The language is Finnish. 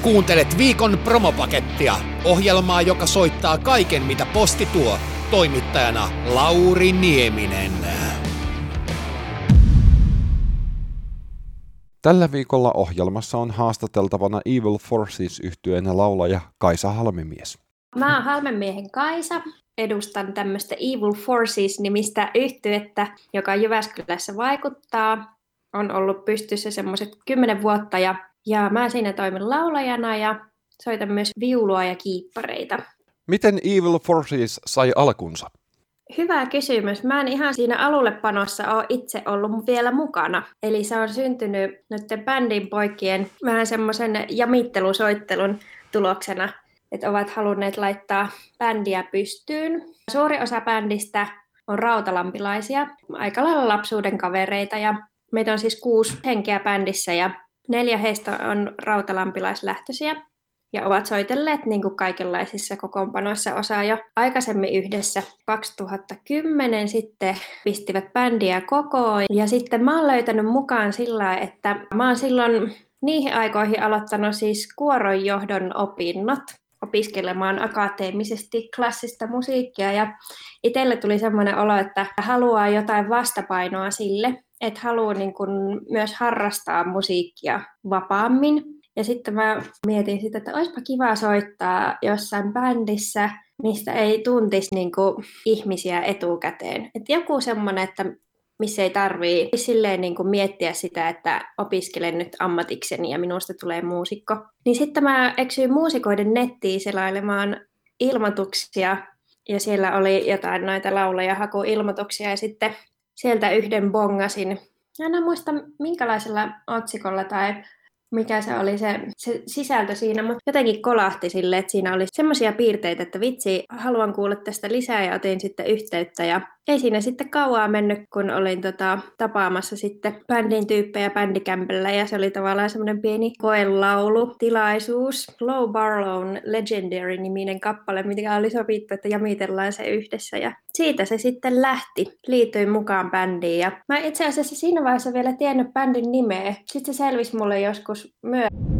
Kuuntelet viikon promopakettia, ohjelmaa, joka soittaa kaiken, mitä posti tuo. Toimittajana Lauri Nieminen. Tällä viikolla ohjelmassa on haastateltavana Evil Forces-yhtyeen laulaja Kaisa Halmemies. Mä oon Halmemiehen Kaisa. Edustan tämmöistä Evil Forces-nimistä yhtyettä, joka Jyväskylässä vaikuttaa. On ollut pystyssä semmoiset 10 vuotta ja mä siinä toimin laulajana ja soitan myös viulua ja kiippareita. Miten Evil Forces sai alkunsa? Hyvä kysymys. Mä en ihan siinä alullepanossa ole itse ollut vielä mukana. Eli se on syntynyt noiden bändin poikien vähän semmoisen jamittelusoittelun tuloksena, että ovat halunneet laittaa bändiä pystyyn. Suuri osa bändistä on rautalampilaisia, aika lailla lapsuuden kavereita ja meitä on siis 6 henkeä bändissä ja 4 heistä on rautalampilaislähtöisiä. Ja ovat soitelleet niin kuin kaikenlaisissa kokoonpanoissa, osaa jo aikaisemmin yhdessä. 2010 sitten pistivät bändiä kokoon. Ja sitten mä oon löytänyt mukaan sillä, että mä oon silloin niihin aikoihin aloittanut siis kuoronjohdon opinnot opiskelemaan akateemisesti klassista musiikkia. Ja itselle tuli semmoinen olo, että haluaa jotain vastapainoa sille, että haluaa niin kuin myös harrastaa musiikkia vapaammin. Ja sitten mä mietin sitä, että olisipa kiva soittaa jossain bändissä, mistä ei tuntisi niinku ihmisiä etukäteen. Että joku semmoinen, että missä ei tarvitse silleen niinku miettiä sitä, että opiskelen nyt ammatikseni ja minusta tulee muusikko. Niin sitten mä eksyin muusikoiden nettiin selailemaan ilmoituksia ja siellä oli jotain noita laulajahakuilmoituksia ja sitten sieltä yhden bongasin. En muista minkälaisella otsikolla tai mikä se oli se sisältö siinä, mutta jotenkin kolahti silleen, että siinä oli semmoisia piirteitä, että vitsi, haluan kuulla tästä lisää ja otin sitten yhteyttä ja ei siinä sitten kauaa mennyt, kun olin tapaamassa sitten bändin tyyppejä bändikämpillä ja se oli tavallaan semmoinen pieni koelaulutilaisuus. Low Barlown Legendary-niminen kappale, mikä oli sovittu, että jamitellaan se yhdessä ja siitä se sitten lähti. Liityin mukaan bändiin ja mä itse asiassa siinä vaiheessa vielä tiennyt bändin nimeä. Sitten se selvisi mulle joskus myöhemmin.